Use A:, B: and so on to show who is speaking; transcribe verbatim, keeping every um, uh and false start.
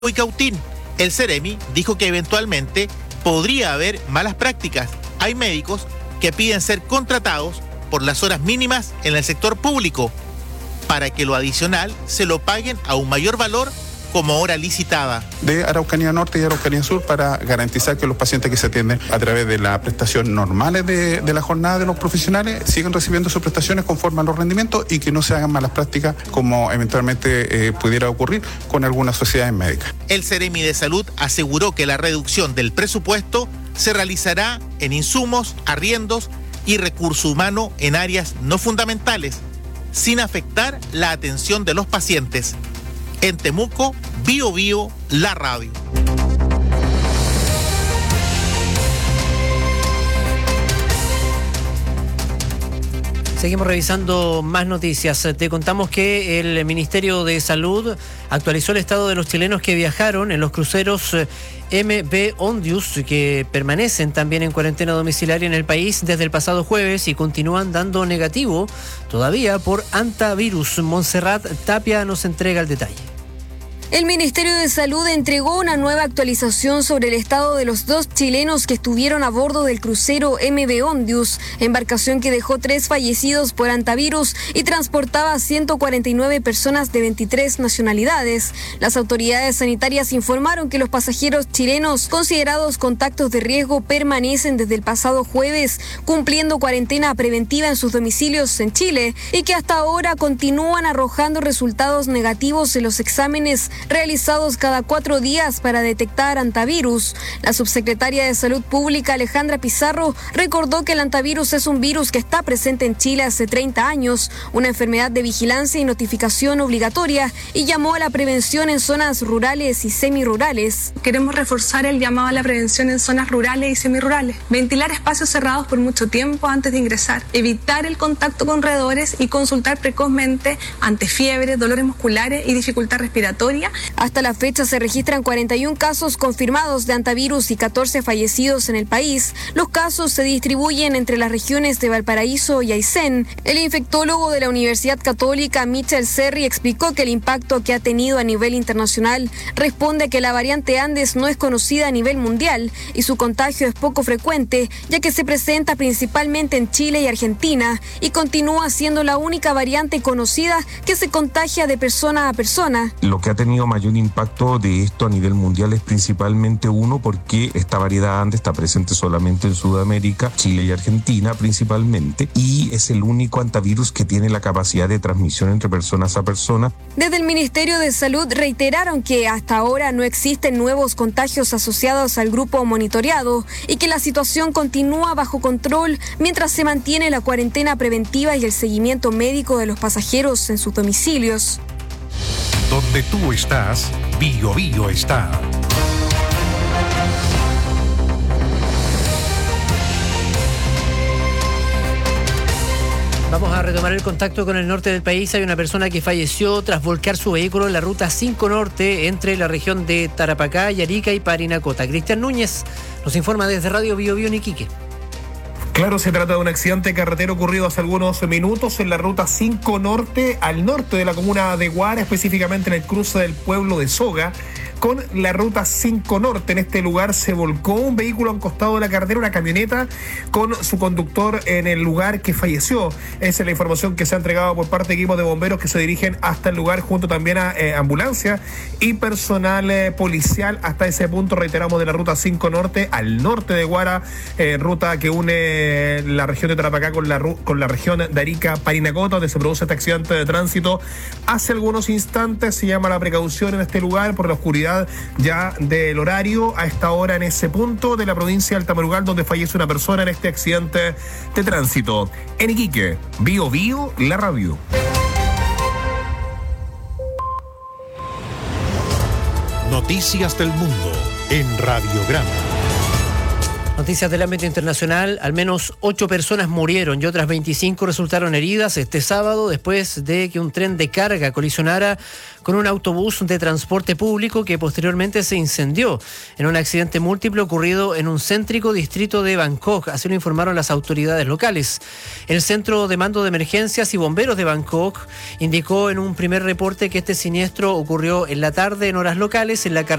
A: y Cautín. El Ceremi dijo que eventualmente podría haber malas prácticas. Hay médicos que piden ser contratados por las horas mínimas en el sector público para que lo adicional se lo paguen a un mayor valor como hora licitada.
B: De Araucanía Norte y Araucanía Sur para garantizar que los pacientes que se atienden a través de la prestación normales de, de la jornada de los profesionales sigan recibiendo sus prestaciones conforme a los rendimientos y que no se hagan malas prácticas como eventualmente eh, pudiera ocurrir con algunas sociedades médicas.
A: El Ceremi de Salud aseguró que la reducción del presupuesto se realizará en insumos, arriendos y recurso humano en áreas no fundamentales, sin afectar la atención de los pacientes. En Temuco, Bio Bio, la radio.
C: Seguimos revisando más noticias. Te contamos que el Ministerio de Salud actualizó el estado de los chilenos que viajaron en los cruceros M V Ondius, que permanecen también en cuarentena domiciliaria en el país desde el pasado jueves y continúan dando negativo todavía por hantavirus. Montserrat Tapia nos entrega el detalle.
D: El Ministerio de Salud entregó una nueva actualización sobre el estado de los dos chilenos que estuvieron a bordo del crucero M V Ondius, embarcación que dejó tres fallecidos por hantavirus y transportaba a ciento cuarenta y nueve personas de veintitrés nacionalidades. Las autoridades sanitarias informaron que los pasajeros chilenos considerados contactos de riesgo permanecen desde el pasado jueves cumpliendo cuarentena preventiva en sus domicilios en Chile y que hasta ahora continúan arrojando resultados negativos en los exámenes realizados cada cuatro días para detectar hantavirus. La subsecretaria de Salud Pública, Alejandra Pizarro, recordó que el hantavirus es un virus que está presente en Chile hace treinta años, una enfermedad de vigilancia y notificación obligatoria, y llamó a la prevención en zonas rurales y semirurales.
E: Queremos reforzar el llamado a la prevención en zonas rurales y semirurales, ventilar espacios cerrados por mucho tiempo antes de ingresar, evitar el contacto con roedores y consultar precozmente ante fiebre, dolores musculares y dificultad respiratoria.
D: Hasta la fecha se registran cuarenta y uno casos confirmados de hantavirus y catorce fallecidos en el país. Los casos se distribuyen entre las regiones de Valparaíso y Aysén. El infectólogo de la Universidad Católica, Michel Serri, explicó que el impacto que ha tenido a nivel internacional responde a que la variante Andes no es conocida a nivel mundial y su contagio es poco frecuente, ya que se presenta principalmente en Chile y Argentina y continúa siendo la única variante conocida que se contagia de persona a persona.
F: Lo que ha tenido mayor impacto de esto a nivel mundial es principalmente uno porque esta variedad Andes está presente solamente en Sudamérica, Chile y Argentina principalmente, y es el único hantavirus que tiene la capacidad de transmisión entre personas a personas.
D: Desde el Ministerio de Salud reiteraron que hasta ahora no existen nuevos contagios asociados al grupo monitoreado y que la situación continúa bajo control mientras se mantiene la cuarentena preventiva y el seguimiento médico de los pasajeros en sus domicilios.
G: Donde tú estás, Bio Bio está.
C: Vamos a retomar el contacto con el norte del país. Hay una persona que falleció tras volcar su vehículo en la ruta cinco Norte entre la región de Tarapacá, Arica y Parinacota. Cristian Núñez nos informa desde Radio Bio Bio en Iquique.
H: Claro, se trata de un accidente carretero ocurrido hace algunos minutos en la ruta cinco Norte, al norte de la comuna de Guara, específicamente en el cruce del pueblo de Soga, con la ruta cinco Norte. En este lugar se volcó un vehículo a un costado de la carretera, una camioneta con su conductor en el lugar que falleció. Esa es la información que se ha entregado por parte de equipos de bomberos que se dirigen hasta el lugar junto también a eh, ambulancia y personal eh, policial hasta ese punto, reiteramos, de la ruta cinco Norte al norte de Guara, eh, ruta que une la región de Tarapacá con la, con la región de Arica, Parinacota, donde se produce este accidente de tránsito. Hace algunos instantes se llama la precaución en este lugar por la oscuridad ya del horario a esta hora en ese punto de la provincia de Altamurugal, donde fallece una persona en este accidente de tránsito. En Iquique, Bio Bio, la radio.
G: Noticias del mundo en Radiograma.
C: Noticias del ámbito internacional, al menos ocho personas murieron y otras veinticinco resultaron heridas este sábado después de que un tren de carga colisionara con un autobús de transporte público que posteriormente se incendió en un accidente múltiple ocurrido en un céntrico distrito de Bangkok, así lo informaron las autoridades locales. El Centro de Mando de Emergencias y Bomberos de Bangkok indicó en un primer reporte que este siniestro ocurrió en la tarde en horas locales en la carretera